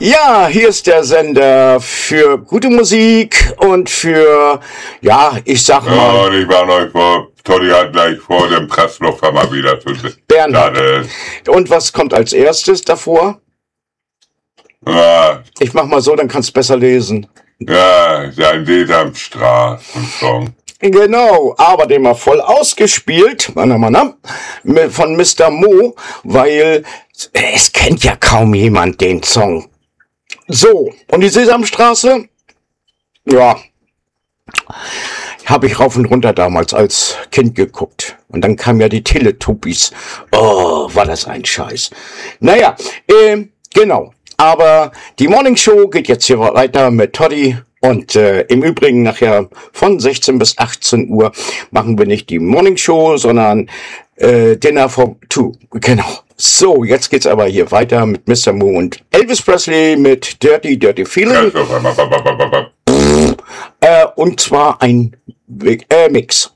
Ja, hier ist der Sender für gute Musik und für, ja, ich sag mal... Ja, und ich war noch vor, Toddy hat gleich vor dem Presslufthammer wieder zu Bernhard. Und was kommt als erstes davor? Ja, Ich mach mal so, dann kannst du besser lesen. ja, sein Sesamstraßen-Song. Genau, aber den mal voll ausgespielt, von Mr. Mo, weil es kennt ja kaum jemand den Song. So, und die Sesamstraße, ja, habe ich rauf und runter damals als Kind geguckt. Und dann kamen ja die Teletubbies. Oh, war das ein Scheiß. Naja, genau. Aber die Morning Show geht jetzt hier weiter mit Toddy. Und im Übrigen nachher von 16 bis 18 Uhr machen wir nicht die Morning Show, sondern Dinner for Two. Genau. So, jetzt geht's aber hier weiter mit Mr. Mo und Elvis Presley mit Dirty Dirty Feeling. Und zwar ein Mix.